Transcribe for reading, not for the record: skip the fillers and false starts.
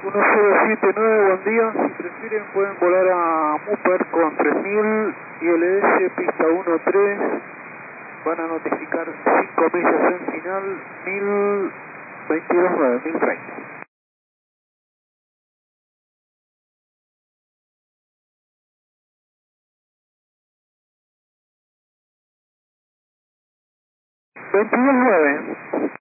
1079, buen día. Si prefieren pueden volar a Mupper con 3000 ILS, pista 13. Van a notificar 5 millas en final, 1022.9, 1030. 22.9.